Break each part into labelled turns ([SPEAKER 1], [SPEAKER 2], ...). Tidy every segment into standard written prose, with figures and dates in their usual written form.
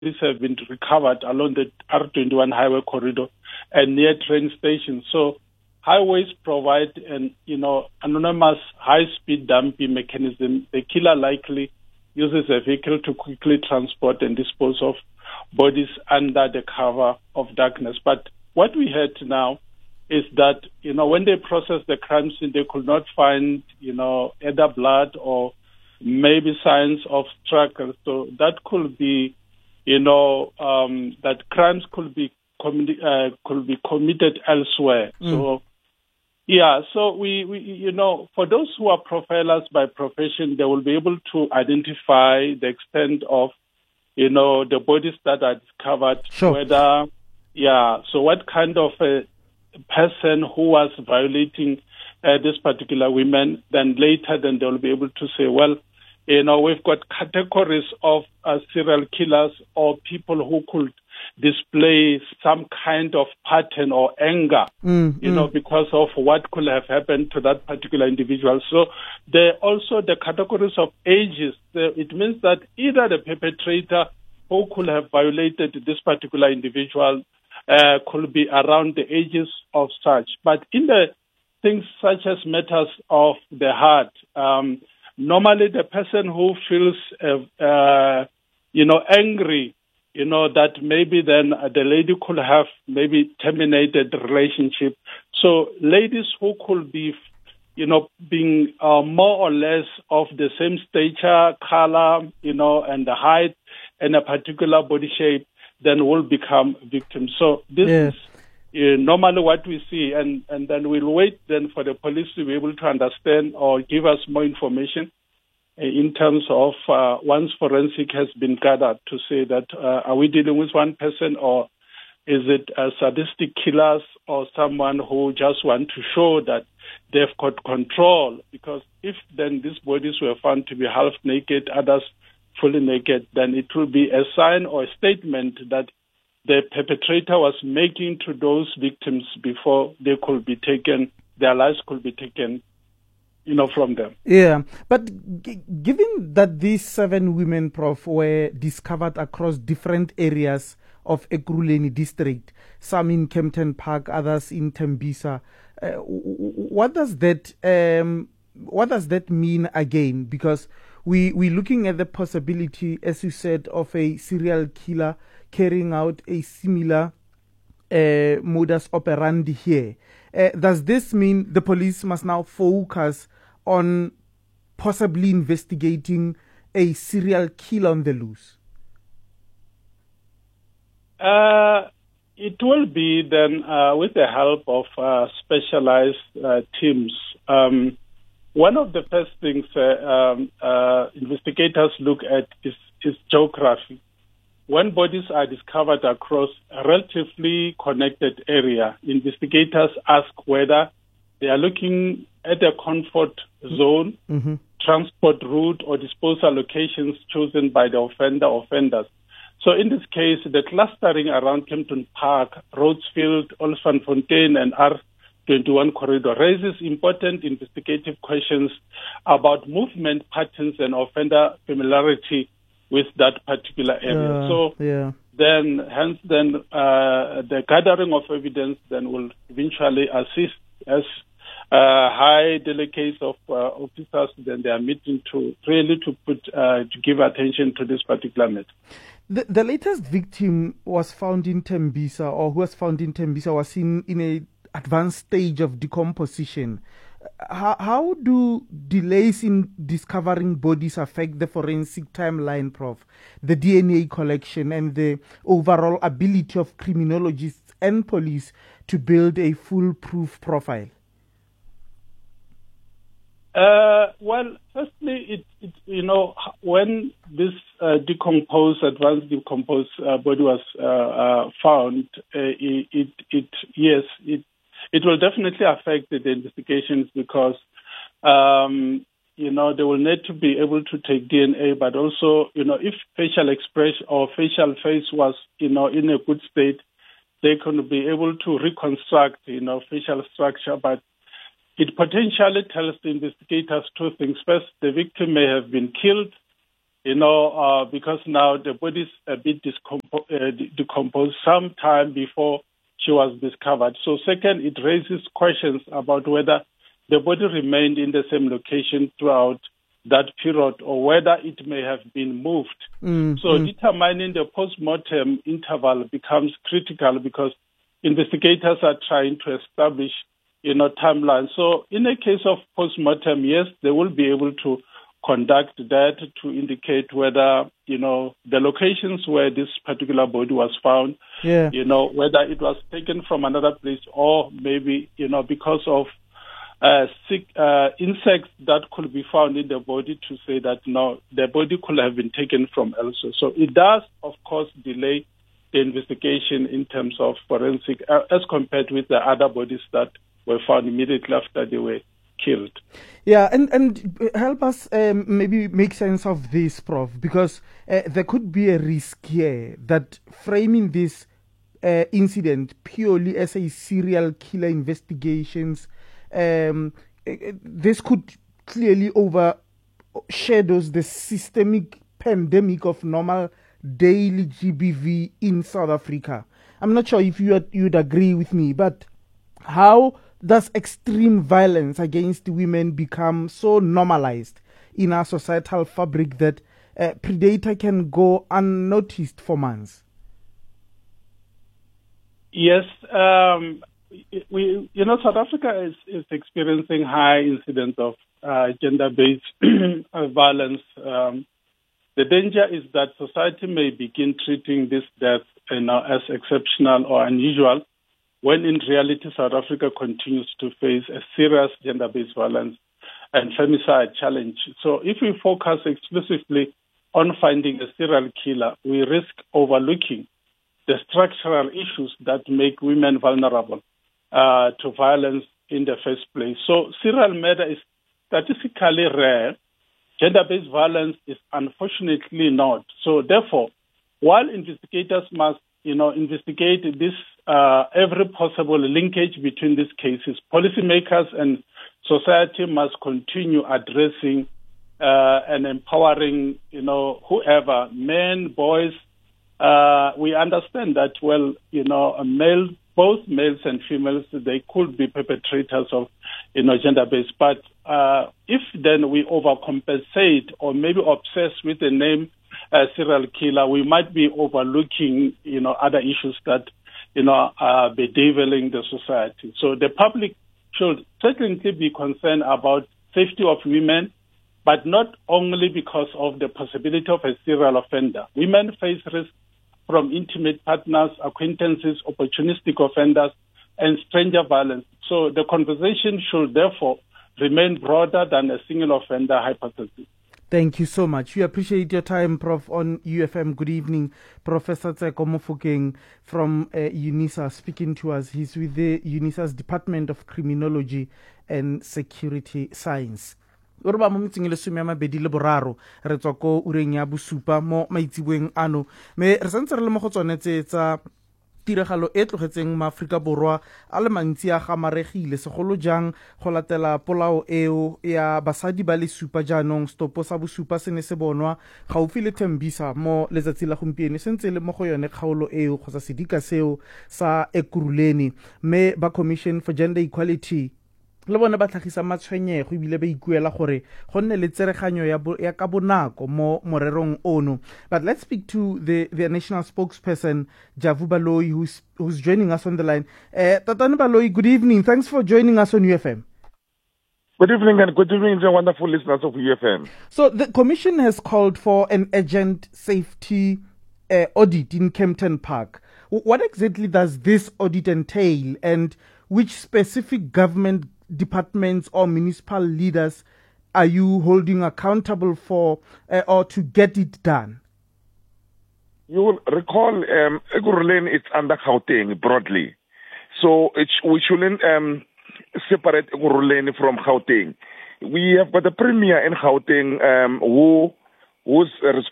[SPEAKER 1] these have been recovered along the R21 highway corridor and near train stations. So highways provide an, anonymous high-speed dumping mechanism. The killer likely uses a vehicle to quickly transport and dispose of bodies under the cover of darkness. But what we heard now is that, when they process the crime scene, they could not find, either blood or maybe signs of struggle. So that could be, that crimes could be committed elsewhere. So, so we for those who are profilers by profession, they will be able to identify the extent of, the bodies that are discovered,
[SPEAKER 2] Sure.
[SPEAKER 1] So what kind of a person who was violating this particular women, then later they'll be able to say, well, we've got categories of serial killers or people who could display some kind of pattern or anger, because of what could have happened to that particular individual. So there are also the categories of ages. It means that either the perpetrator who could have violated this particular individual could be around the ages of such. But in the things such as matters of the heart, normally the person who feels, angry, that maybe then the lady could have maybe terminated the relationship. So ladies who could be, being more or less of the same stature, color, and the height and a particular body shape, then will become victims. So this is normally what we see, and then we'll wait then for the police to be able to understand or give us more information in terms of once forensic has been gathered to say that are we dealing with one person, or is it sadistic killers or someone who just want to show that they've got control? Because if then these bodies were found to be half naked, others fully naked, then it will be a sign or a statement that the perpetrator was making to those victims before they could be taken, their lives could be taken, from them.
[SPEAKER 2] Yeah, but given that these 7 women, Prof, were discovered across different areas of Ekurhuleni district, some in Kempton Park, others in Tembisa, what does that mean again? Because we're looking at the possibility, as you said, of a serial killer carrying out a similar modus operandi here. Does this mean the police must now focus on possibly investigating a serial killer on the loose?
[SPEAKER 1] It will be then with the help of specialized teams. One of the first things investigators look at is geography. When bodies are discovered across a relatively connected area, investigators ask whether they are looking at a comfort zone, transport route, or disposal locations chosen by the offender or offenders. So in this case, the clustering around Kempton Park, Rhodesfield, Olifantsfontein, and R21 corridor raises important investigative questions about movement patterns and offender familiarity with that particular area. Then the gathering of evidence then will eventually assist as high delegates of officers, then they are meeting to really to give attention to this particular matter.
[SPEAKER 2] The latest victim was found in Tembisa, or who was found in Tembisa was in a advanced stage of decomposition. How do delays in discovering bodies affect the forensic timeline, Prof? The DNA collection and the overall ability of criminologists and police to build a foolproof profile?
[SPEAKER 1] Well, firstly, when this advanced decomposed body was found, it will definitely affect the investigations because, they will need to be able to take DNA, but also, if facial expression or facial face was, in a good state, they can be able to reconstruct, facial structure, but it potentially tells the investigators two things. First, the victim may have been killed because now the body's a bit decomposed sometime before she was discovered. So second, it raises questions about whether the body remained in the same location throughout that period or whether it may have been moved. So determining the post-mortem interval becomes critical because investigators are trying to establish, timeline. So in a case of post-mortem, yes, they will be able to conduct that to indicate whether, the locations where this particular body was found, whether it was taken from another place or maybe, because of sick insects that could be found in the body to say that, no, the body could have been taken from elsewhere. So it does, of course, delay the investigation in terms of forensic as compared with the other bodies that were found immediately after they were killed.
[SPEAKER 2] Yeah, and help us maybe make sense of this, Prof, because there could be a risk here that framing this incident purely as a serial killer investigations, this could clearly overshadows the systemic pandemic of normal daily GBV in South Africa. I'm not sure if you'd agree with me, but how does extreme violence against women become so normalized in our societal fabric that a predator can go unnoticed for months?
[SPEAKER 1] Yes, South Africa is experiencing high incidence of gender-based violence. The danger is that society may begin treating this death as exceptional or unusual, when in reality South Africa continues to face a serious gender-based violence and femicide challenge. So if we focus exclusively on finding a serial killer, we risk overlooking the structural issues that make women vulnerable to violence in the first place. So serial murder is statistically rare. Gender-based violence is unfortunately not. So therefore, while investigators must investigate this every possible linkage between these cases, policymakers and society must continue addressing and empowering, whoever, men, boys. We understand that, both males and females, they could be perpetrators of, gender-based. But if then we overcompensate or maybe obsess with the name serial killer, we might be overlooking, other issues that, are bedeviling the society. So the public should certainly be concerned about safety of women, but not only because of the possibility of a serial offender. Women face risk from intimate partners, acquaintances, opportunistic offenders, and stranger violence. So the conversation should therefore remain broader than a single offender hypothesis.
[SPEAKER 2] Thank you so much. We appreciate your time, Prof, on UFM. Good evening. Professor Tsheko Mofokeng from UNISA speaking to us. He's with the UNISA's Department of Criminology and Security Science. O re ba mo metseng le 23 re tswa ko ureng ya bosupa mo maitsiboeng ano me re sentse re le mo go tsone tsa tiragalo e tlogetseng maAforika Borwa a le mantsi a gamaregile segolo jang go latela polao eo ya basadi ba le supa jaanong stopo sa bosupa se ne se bonwa gaufi le Tembisa mo letsatsi la gompieno sentse le mo go yone kgaolo eo kgotsa sedika seo sa Ekurhuleni me ba Commission for Gender Equality le bona ba tlhagisa matshwenyego ibile ba ikuela gore go nne le tsereganyo ya ka bonako mo morerong ono. But let's speak to the national spokesperson Javu Baloyi who's joining us on the line. Tatane Baloyi, good evening. Thanks for joining us on UFM.
[SPEAKER 3] Good evening and good evening to wonderful listeners of UFM.
[SPEAKER 2] So the commission has called for an urgent safety audit in Kempton Park. What exactly does this audit entail, and which specific government departments or municipal leaders are you holding accountable for or to get it done?
[SPEAKER 3] You will recall Ekurhuleni is under Gauteng broadly. So we shouldn't separate Ekurhuleni from Gauteng. We have got the premier in Gauteng who's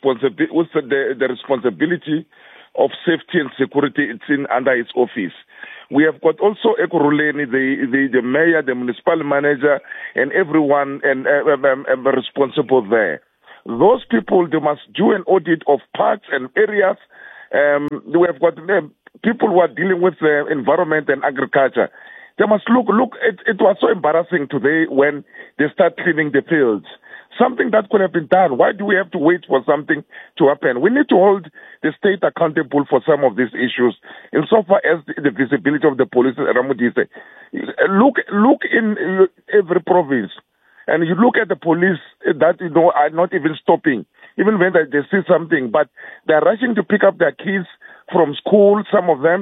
[SPEAKER 3] the responsibility of safety and security. It's under his office. We have got also Ekurhuleni, the mayor, the municipal manager, and everyone and responsible there. Those people, they must do an audit of parks and areas. We have got people who are dealing with the environment and agriculture. They must look. It was so embarrassing today when they start cleaning the fields. Something that could have been done. Why do we have to wait for something to happen? We need to hold the state accountable for some of these issues. Insofar as the visibility of the police, Ramodise, look in every province, and you look at the police that are not even stopping, even when they see something, but they're rushing to pick up their kids from school. Some of them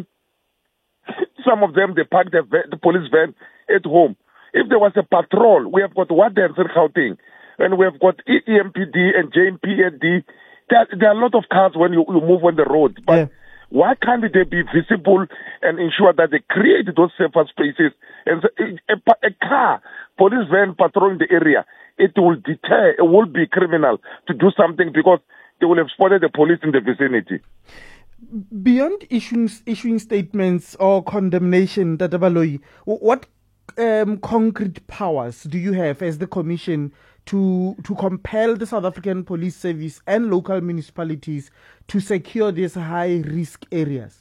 [SPEAKER 3] they park the police van at home. If there was a patrol, we have got Wardens in Gauteng, and we have got EMPD and JNPD. There are a lot of cars when you move on the road, but why can't they be visible and ensure that they create those safer spaces? And a car, police van patrolling the area, it will deter, it will be criminal to do something because they will have spotted the police in the vicinity.
[SPEAKER 2] Beyond issuing statements or condemnation, Tata Baloyi, what concrete powers do you have as the Commission to compel the South African Police Service and local municipalities to secure these high-risk areas?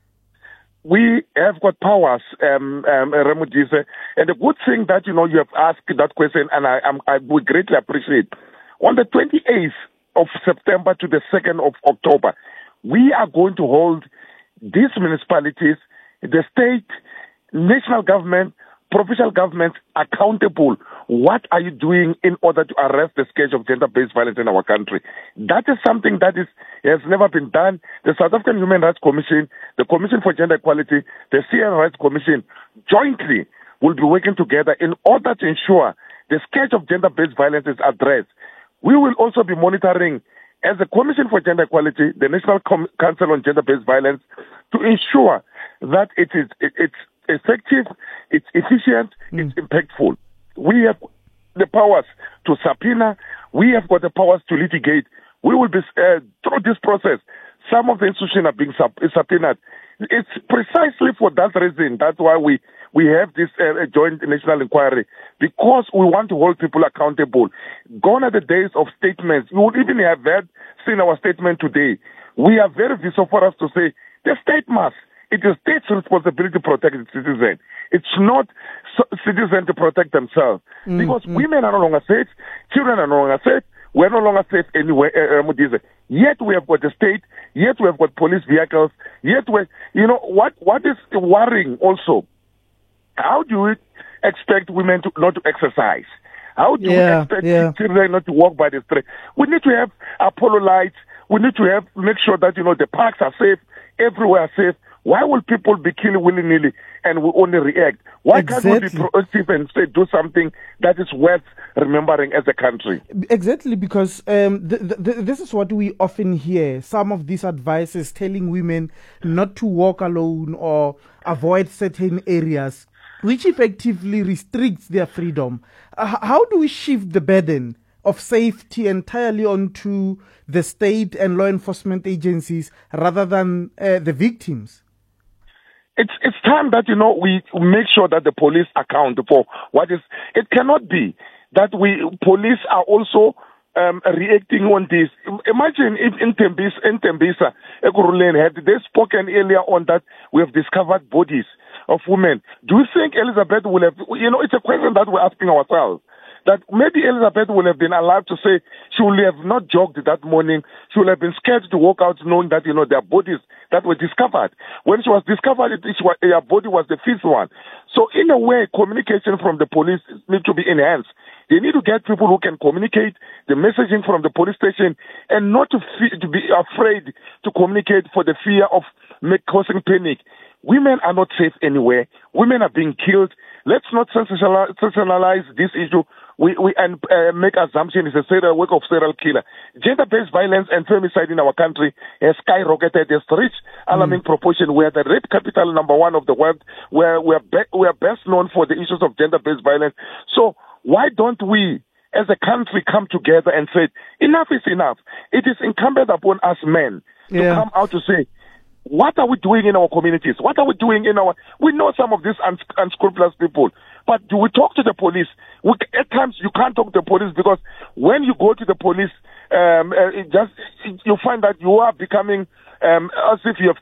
[SPEAKER 3] We have got powers, Ramodise, and the good thing that you have asked that question, and I would greatly appreciate. On the 28th of September to the 2nd of October, we are going to hold these municipalities, the state, national government, provincial governments accountable. What are you doing in order to arrest the scourge of gender-based violence in our country? That is something that has never been done. The South African Human Rights Commission, the Commission for Gender Equality, the CN Rights Commission, jointly will be working together in order to ensure the scourge of gender-based violence is addressed. We will also be monitoring, as the Commission for Gender Equality, the National Council on Gender-Based Violence, to ensure that it's effective, it's efficient, it's impactful. We have the powers to subpoena. We have got the powers to litigate. We will be, through this process, some of the institutions are being subpoenaed. It's precisely for that reason. That's why we have this joint national inquiry, because we want to hold people accountable. Gone are the days of statements. You would even have seen our statement today. We are very visual for us to say the state must. It is state's responsibility to protect its citizens. It's not citizens to protect themselves. Because women are no longer safe, children are no longer safe, we're no longer safe anywhere. Yet we have got the state, yet we have got police vehicles, yet what is worrying also, how do we expect women not to exercise? How do we expect children not to walk by the street? We need to have Apollo lights. We need to make sure that, the parks are safe, everywhere are safe. Why will people be killed willy-nilly and we only react? Why can't we be proactive and say do something that is worth remembering as a country?
[SPEAKER 2] Exactly, because this is what we often hear. Some of these advices telling women not to walk alone or avoid certain areas, which effectively restricts their freedom. How do we shift the burden of safety entirely onto the state and law enforcement agencies rather than the victims?
[SPEAKER 3] It's time that, we make sure that the police account for what is. It cannot be that police are also reacting on this. Imagine if in Tembisa, Ekurhuleni, had they spoken earlier on that we have discovered bodies of women. Do you think Elizabeth will have, it's a question that we're asking ourselves. That maybe Elizabeth would have been allowed to say she would have not jogged that morning. She would have been scared to walk out knowing that, there are bodies that were discovered. When she was discovered, her body was the fifth one. So in a way, communication from the police needs to be enhanced. They need to get people who can communicate the messaging from the police station and not to be afraid to communicate for the fear of causing panic. Women are not safe anywhere. Women are being killed. Let's not sensationalize this issue. We make assumption it's a work of serial killer. Gender-based violence and femicide in our country has skyrocketed. Has reached alarming proportion. We are the rape capital #1 of the world. Where we are best known for the issues of gender-based violence. So why don't we, as a country, come together and say enough is enough? It is incumbent upon us men to come out to say, what are we doing in our communities? What are we doing we know some of these unscrupulous people, but do we talk to the police? At times you can't talk to the police because when you go to the police, you find that you are becoming as if you have